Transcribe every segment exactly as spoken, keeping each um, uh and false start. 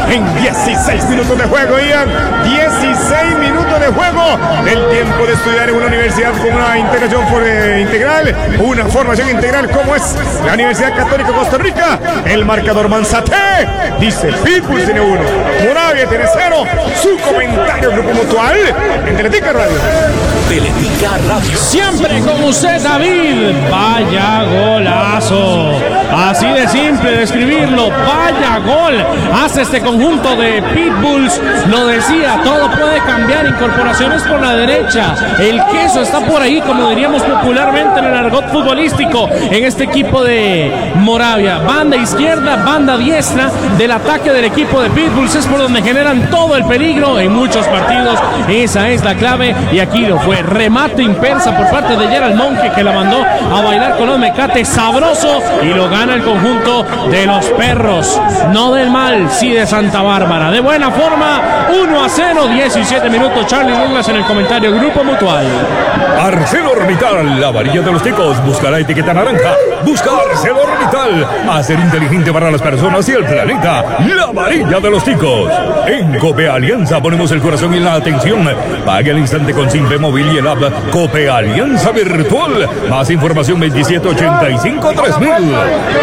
en dieciséis minutos de juego, Ian. dieciséis minutos de juego del tiempo de estudiar en una universidad con una integración for, eh, integral, una formación integral como es la Universidad Católica de Costa Rica. El marcador Manzate dice Pitbulls tiene uno, Moravia tiene cero. Su comentario Grupo Mutual en Teletica Radio. Teletica Radio. Siempre con usted, David. Vaya golazo. Así de simple de escribirlo. Vaya gol hace este conjunto de Pitbulls. Lo decía, todo puede cambiar. Incorporaciones por la derecha. El queso está por ahí, como diríamos popularmente en el argot futbolístico, en este equipo de Moravia. Banda izquierda, banda diestra del ataque del equipo de Pitbulls es por donde generan todo el peligro en muchos partidos. Esa es la clave y aquí lo fue. Remate impersa por parte de Gerald Monge, que la mandó a bailar con los mecates sabroso y lo gana el conjunto de los perros. No del mal, sí de Santa Bárbara. De buena forma, uno a cero, diecisiete minutos. Charlie Douglas en el comentario Grupo Mutual. ArcelorMittal, la varilla de los ticos. Busca la etiqueta naranja. Busca ArcelorMittal. Hacer inteligente para las personas y el planeta. La varilla de los ticos. En Cope Alianza ponemos el corazón y la atención. Pague al instante con Simple Móvil y el app Cope Alianza Virtual. Más información veintisiete ochenta y cinco tres mil.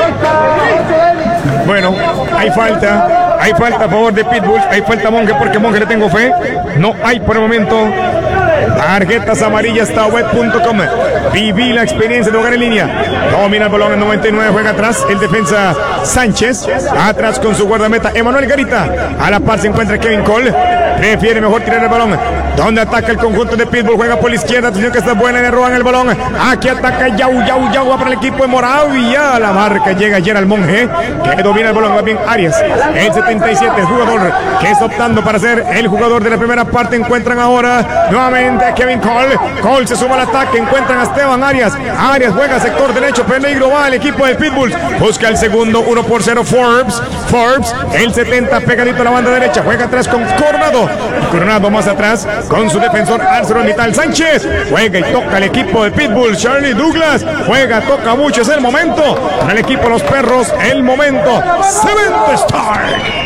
Bueno, hay falta, hay falta a favor de Pitbulls, hay falta a Monge porque a Monge le tengo fe. No hay por el momento. Tarjetas amarillas, taobet punto com. Viví la experiencia de jugar en línea. Domina el balón en noventa y nueve, juega atrás el defensa Sánchez. Atrás con su guardameta Emanuel Garita. A la par se encuentra Kevin Cole. Prefiere mejor tirar el balón. Donde ataca el conjunto de Pitbull, juega por la izquierda. Atención que está buena, le roban el balón. Aquí ataca Yau, Yau, Yau, va para el equipo de Moravia. A la marca llega Gerald Monge, que domina el balón, va bien Arias. El setenta y siete, el jugador que está optando para ser el jugador de la primera parte. Encuentran ahora nuevamente a Kevin Cole. Cole se suma al ataque, encuentran a Esteban Arias. Arias juega sector derecho, peligro va el equipo de Pitbulls. Busca el segundo, uno por cero Forbes. Forbes, el setenta, pegadito a la banda derecha. Juega atrás con Coronado. Coronado más atrás con su defensor ArcelorMittal Sánchez. Juega y toca el equipo de Pitbulls. Charlie Douglas juega, toca mucho, es el momento. Para el equipo de los perros, el momento. Seventh Star.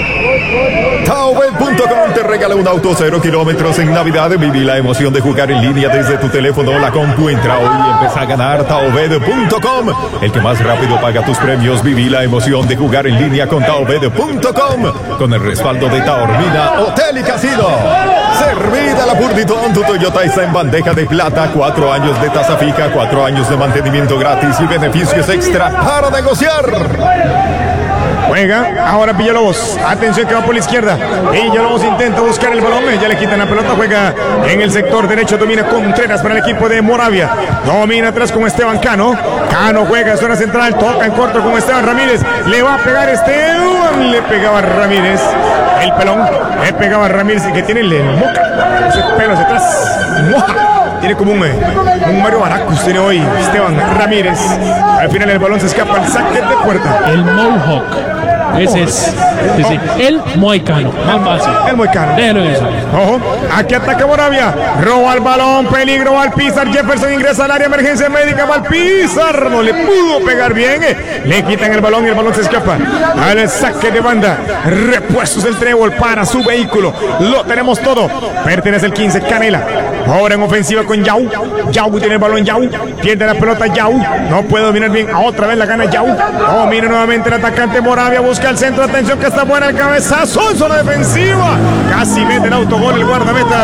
taobet punto com te regala un auto cero kilómetros en Navidad. Viví la emoción de jugar en línea desde tu teléfono o la compu. Entra hoy y empieza a ganar taobet punto com. El que más rápido paga tus premios. Viví la emoción de jugar en línea con taobet punto com. Con el respaldo de Taormina Hotel y Casino. Servida la Purditón, tu Toyota está en bandeja de plata. Cuatro años de tasa fija, cuatro años de mantenimiento gratis y beneficios extra para negociar. Juega ahora Villalobos. Atención que va por la izquierda. Villalobos intenta buscar el balón. Ya le quitan la pelota. Juega en el sector derecho. Domina Contreras para el equipo de Moravia. Domina atrás con Esteban Cano. Cano juega en zona central. Toca en corto con Esteban Ramírez. Le va a pegar Esteban. Le pegaba Ramírez. El pelón. Le pegaba Ramírez. Y que tiene el moca. Ese pelo hacia atrás. ¡Muah! Tiene como un, un Mario Baracus. Tiene hoy Esteban Ramírez. Al final el balón se escapa al saque de puerta. El Mohawk. Ese es, sí, sí. El Moicano, más fácil. El Moicano. Déjelo eso. Ojo, aquí ataca Moravia. Roba el balón, peligro, Valpizar. Jefferson ingresa al área, emergencia médica. Valpizar no le pudo pegar bien. Le quitan el balón y el balón se escapa al saque de banda. Repuestos del trébol para su vehículo. Lo tenemos todo. Pertenece el quince, Canela. Ahora en ofensiva con Yau. Yau tiene el balón, Yau. Pierde la pelota, Yau. No puede dominar bien. Otra vez la gana Yau. Domina nuevamente el atacante Moravia. Busca el centro, atención que está buena el cabezazo en zona defensiva. Casi mete el autogol el guardameta.